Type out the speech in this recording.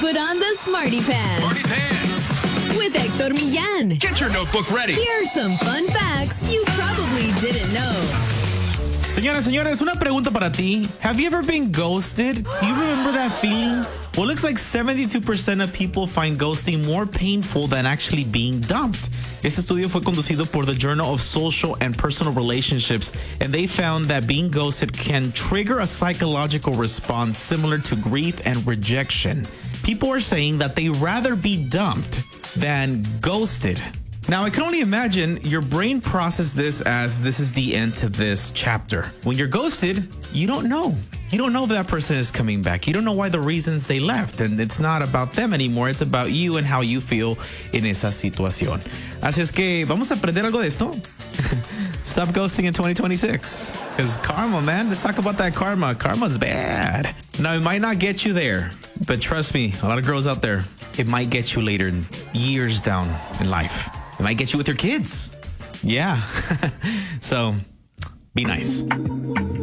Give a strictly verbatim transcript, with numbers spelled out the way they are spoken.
put on the Smarty Pants. Smarty Pants. With Hector Millán. Get your notebook ready. Here are some fun facts you probably didn't know. Señoras, señores, una pregunta para ti. Have you ever been ghosted? Do you remember that feeling? Well, it looks like seventy-two percent of people find ghosting more painful than actually being dumped. Este estudio fue conducido por the Journal of Social and Personal Relationships, and they found that being ghosted can trigger a psychological response similar to grief and rejection. People are saying that they'd rather be dumped than ghosted. Now, I can only imagine your brain processed this as this is the end to this chapter. When you're ghosted, you don't know. You don't know if that person is coming back. You don't know why the reasons they left. And it's not about them anymore. It's about you and how you feel in esa situación. Así es que vamos a aprender algo de esto. Stop ghosting in twenty twenty-six. Because karma, man. Let's talk about that karma. Karma's bad. Now, it might not get you there. But trust me, a lot of girls out there, it might get you later, years down in life. It might get you with your kids. Yeah. So be nice.